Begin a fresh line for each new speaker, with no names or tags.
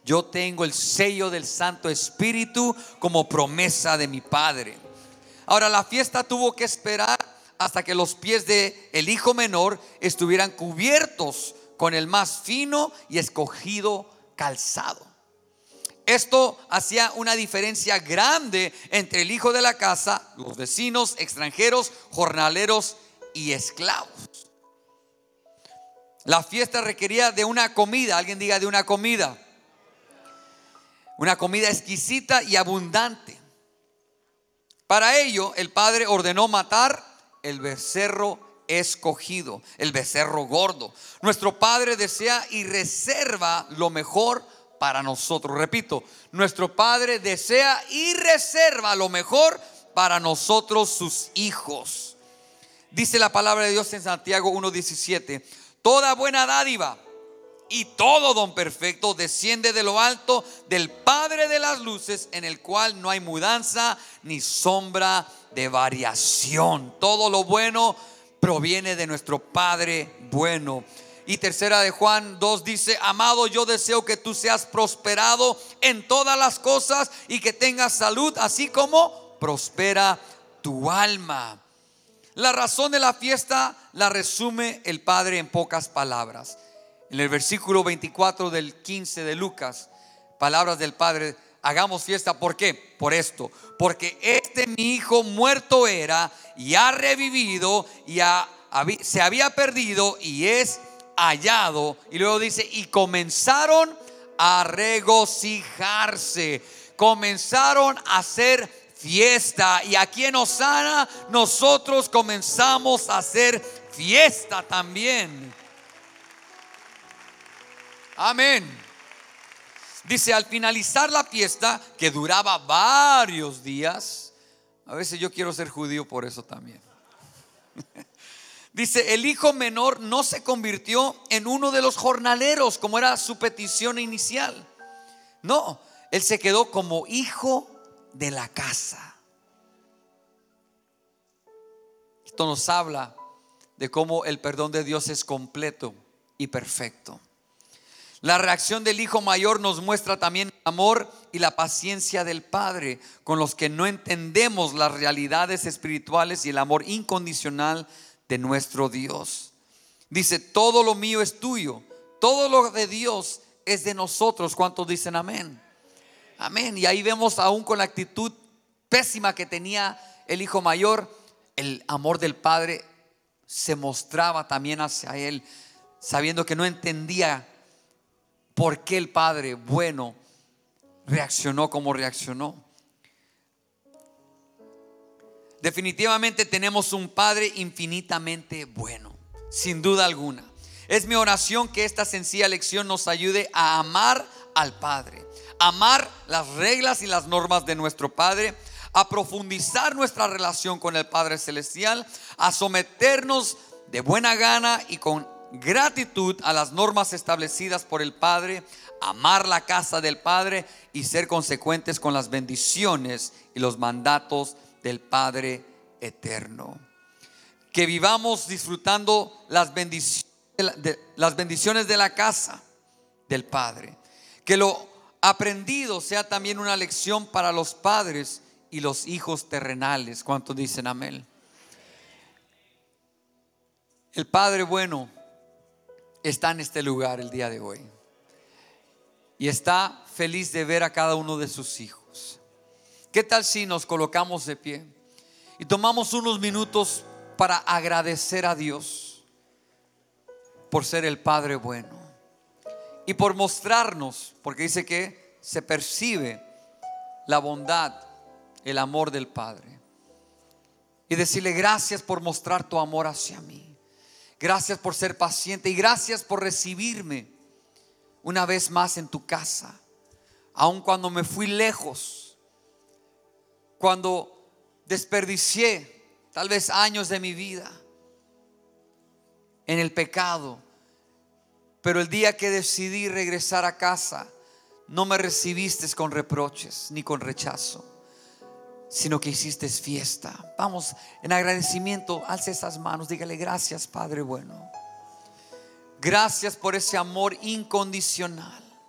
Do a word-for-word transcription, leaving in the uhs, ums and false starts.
Yo tengo el sello del Santo Espíritu como promesa de mi Padre. Ahora, la fiesta tuvo que esperar hasta que los pies de el hijo menor estuvieran cubiertos con el más fino y escogido calzado. Esto hacía una diferencia grande entre el hijo de la casa, los vecinos, extranjeros, jornaleros y esclavos. La fiesta requería de una comida. Alguien diga: de una comida. Una comida exquisita y abundante. Para ello, el padre ordenó matar el becerro escogido, el becerro gordo. Nuestro Padre desea y reserva lo mejor para nosotros. Repito, nuestro Padre desea y reserva lo mejor para nosotros, sus hijos. Dice la palabra de Dios en Santiago uno diecisiete: toda buena dádiva y todo don perfecto desciende de lo alto, del Padre de las luces, en el cual no hay mudanza ni sombra de variación. Todo lo bueno proviene de nuestro Padre bueno. Y tercera de Juan dos dice: amado, yo deseo que tú seas prosperado en todas las cosas y que tengas salud, así como prospera tu alma. La razón de la fiesta la resume el Padre en pocas palabras. En el versículo veinticuatro del quince de Lucas, palabras del Padre: hagamos fiesta. ¿Por qué? Por esto: porque este mi hijo muerto era y ha revivido, y ha, se había perdido y es hallado. Y luego dice: y comenzaron a regocijarse, comenzaron a hacer fiesta. Y aquí en Osana nosotros comenzamos a hacer fiesta también. Amén. Dice: al finalizar la fiesta, que duraba varios días. A veces yo quiero ser judío por eso también. Dice: el hijo menor no se convirtió en uno de los jornaleros, como era su petición inicial. No, él se quedó como hijo de la casa. Esto nos habla de cómo el perdón de Dios es completo y perfecto. La reacción del hijo mayor nos muestra también el amor y la paciencia del Padre con los que no entendemos las realidades espirituales y el amor incondicional de nuestro Dios. Dice: todo lo mío es tuyo, todo lo de Dios es de nosotros. ¿Cuántos dicen amén? Amén. Y ahí vemos, aún con la actitud pésima que tenía el hijo mayor, el amor del Padre se mostraba también hacia él, sabiendo que no entendía por qué el Padre bueno reaccionó como reaccionó. Definitivamente tenemos un Padre infinitamente bueno, sin duda alguna. Es mi oración que esta sencilla lección nos ayude a amar al Padre, amar las reglas y las normas de nuestro Padre, a profundizar nuestra relación con el Padre Celestial, a someternos de buena gana y con gratitud a las normas establecidas por el Padre, amar la casa del Padre y ser consecuentes con las bendiciones y los mandatos del Padre eterno. Que vivamos disfrutando las bendiciones de la, de, las bendiciones de la casa del Padre. Que lo aprendido sea también una lección para los padres y los hijos terrenales. ¿Cuántos dicen amén? El Padre bueno está en este lugar el día de hoy y está feliz de ver a cada uno de sus hijos. ¿Qué tal si nos colocamos de pie y tomamos unos minutos para agradecer a Dios por ser el Padre bueno y por mostrarnos, porque dice que se percibe la bondad, el amor del Padre, y decirle: gracias por mostrar tu amor hacia mí. Gracias por ser paciente y gracias por recibirme una vez más en tu casa, aun cuando me fui lejos, cuando desperdicié tal vez años de mi vida en el pecado. Pero el día que decidí regresar a casa, no me recibiste con reproches ni con rechazo, sino que hiciste fiesta. Vamos, en agradecimiento, alce esas manos, dígale: gracias, Padre bueno. Gracias por ese amor incondicional.